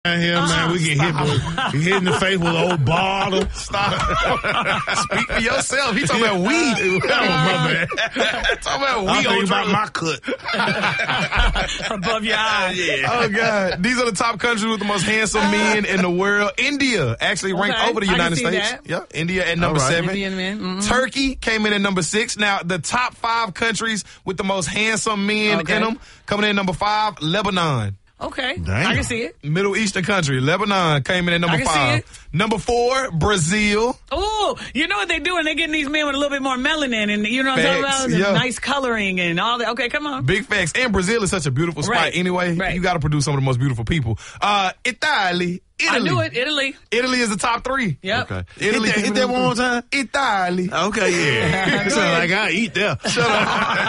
Here, man, we get hit in the face with an old bottle. Stop. Speak for yourself. He talking about weed. Oh, my bad. Talking about weed. I'm thinking about my cut. Above your eye. Yeah. Oh, God. These are the top countries with the most handsome men in the world. India actually ranked over the United States. That. Yeah, India at number 7. Indian men. Mm-hmm. Turkey came in at number 6. Now, the top 5 countries with the most handsome men in them, coming in at number 5, Lebanon. Okay. Damn. I can see it. Middle Eastern country. Lebanon came in at number 5. Number 4, Brazil. Oh, you know what they're doing? They're getting these men with a little bit more melanin and, you know what I'm talking about? Nice coloring and all that. Okay, come on. Big facts. And Brazil is such a beautiful spot anyway. Right. You got to produce some of the most beautiful people. Italy. I knew it. Italy. Italy is the top 3. Yep. Okay. Italy. Hit that one more time. Italy. Okay, yeah. It sounds like I eat there. Shut up.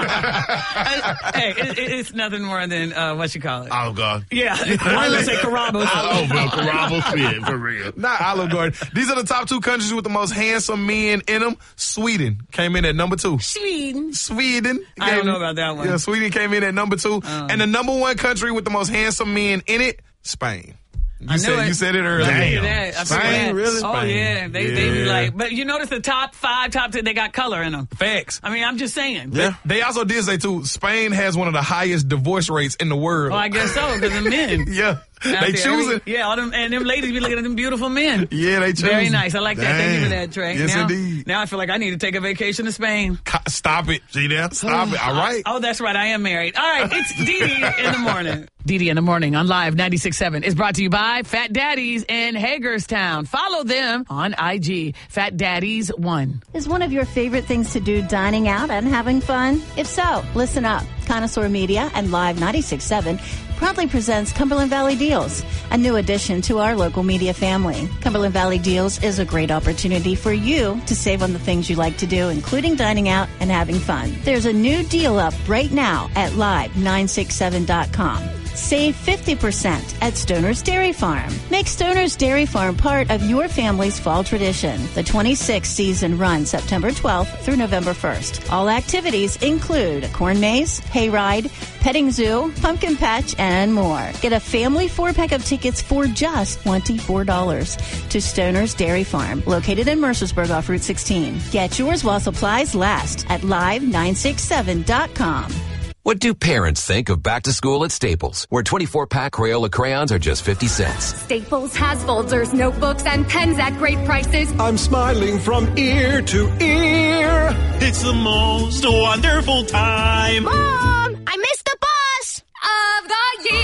Hey, it's nothing more than, what you call it? Olive Garden. Yeah. I was going to say Carrabba's. Oh, well, Carrabba's fit, for real. Not Olive Garden. These are the top 2 countries with the most handsome men in them. Sweden came in at number 2. Sweden. I don't know about that one. Yeah, Sweden came in at number 2. And the number 1 country with the most handsome men in it, Spain. You said it earlier. Damn. Spain, really? Oh, yeah. They be like, but you notice the top 5, top 10, they got color in them. Facts. I mean, I'm just saying. Yeah. They also did say, too, Spain has one of the highest divorce rates in the world. Well, I guess so, because of men. Yeah. They choosing. Yeah, all them ladies be looking at them beautiful men. Yeah, they choosing. Very nice. I like that. Thank you for that, Trey. Yes, indeed. Now I feel like I need to take a vacation to Spain. Stop it. See that? Stop it. All right. Oh, that's right. I am married. All right. It's Dee in the morning. Dee in the morning on Live 96.7 is brought to you by Fat Daddies in Hagerstown. Follow them on IG. Fat Daddies 1. Is one of your favorite things to do dining out and having fun? If so, listen up. Connoisseur Media and Live 96.7 proudly presents Cumberland Valley Deals, a new addition to our local media family. Cumberland Valley Deals is a great opportunity for you to save on the things you like to do, including dining out and having fun. There's a new deal up right now at live967.com. Save 50% at Stoner's Dairy Farm. Make Stoner's Dairy Farm part of your family's fall tradition. The 26th season runs September 12th through November 1st. All activities include a corn maze, hayride, petting zoo, pumpkin patch, and more. Get a family 4-pack of tickets for just $24 to Stoner's Dairy Farm, located in Mercersburg off Route 16. Get yours while supplies last at live967.com. What do parents think of back to school at Staples, where 24-pack Crayola crayons are just 50 cents? Staples has folders, notebooks, and pens at great prices. I'm smiling from ear to ear. It's the most wonderful time. Mom, I missed the bus of the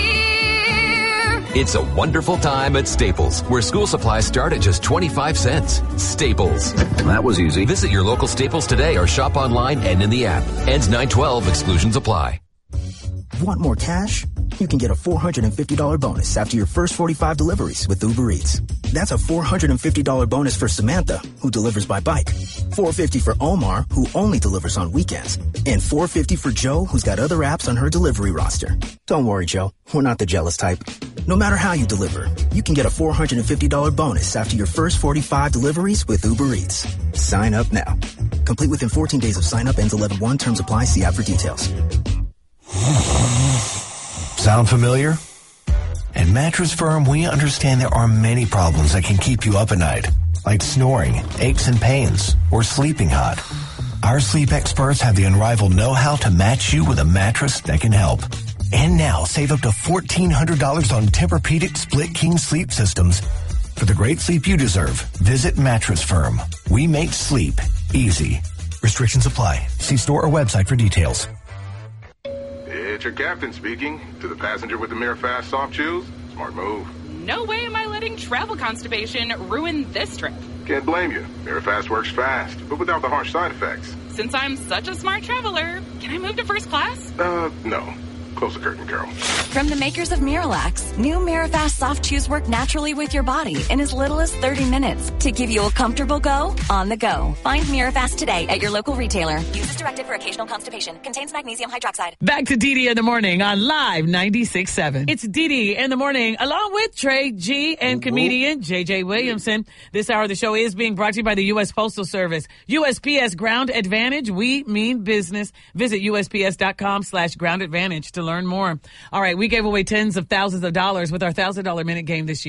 year. It's a wonderful time at Staples, where school supplies start at just 25 cents. Staples. That was easy. Visit your local Staples today or shop online and in the app. Ends 9/12. Exclusions apply. Want more cash? You can get a $450 bonus after your first 45 deliveries with Uber Eats. That's a $450 bonus for Samantha, who delivers by bike. $450 for Omar, who only delivers on weekends. And $450 for Joe, who's got other apps on her delivery roster. Don't worry, Joe. We're not the jealous type. No matter how you deliver, you can get a $450 bonus after your first 45 deliveries with Uber Eats. Sign up now. Complete within 14 days of sign up. Ends 11/1. Terms apply. See app for details. Sound familiar? At Mattress Firm, we understand there are many problems that can keep you up at night, like snoring, aches and pains, or sleeping hot. Our sleep experts have the unrivaled know-how to match you with a mattress that can help. And now, save up to $1,400 on Tempur-Pedic Split King sleep systems. For the great sleep you deserve, visit Mattress Firm. We make sleep easy. Restrictions apply. See store or website for details. It's your captain speaking. To the passenger with the Mirror Fast soft chews, smart move. No way am I letting travel constipation ruin this trip. Can't blame you. Mirror Fast works fast, but without the harsh side effects. Since I'm such a smart traveler, can I move to first class? No. Close the curtain, Carol. From the makers of Miralax, new Mirafast soft chews work naturally with your body in as little as 30 minutes to give you a comfortable go on the go. Find Mirafast today at your local retailer. Use as directed for occasional constipation. Contains magnesium hydroxide. Back to Dee in the morning on Live 96.7. It's Dee in the morning along with Trey G and comedian J.J. Williamson. This hour of the show is being brought to you by the U.S. Postal Service. USPS Ground Advantage. We mean business. Visit USPS.com/Ground Advantage to learn more. All right, we gave away tens of thousands of dollars with our $1,000 minute game this year.